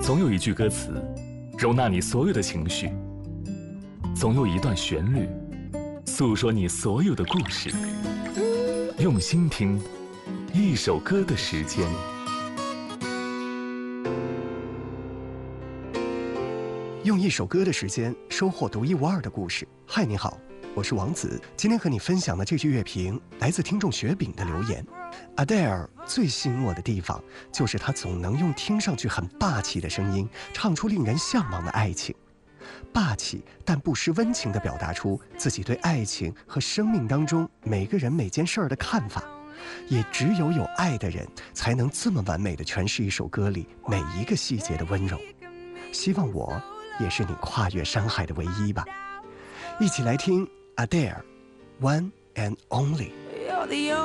总有一句歌词，容纳你所有的情绪；总有一段旋律，诉说你所有的故事。用心听，一首歌的时间。 用一首歌的时间，收获独一无二的故事。嗨，你好，我是王子。今天和你分享的这句乐评来自听众雪饼的留言。Adele 最吸引我的地方，就是她总能用听上去很霸气的声音，唱出令人向往的爱情。霸气但不失温情地表达出自己对爱情和生命当中每个人每件事儿的看法。也只有有爱的人，才能这么完美地诠释一首歌里每一个细节的温柔。希望我也是你跨越山海的唯一吧。一起来听 Adele One and Only。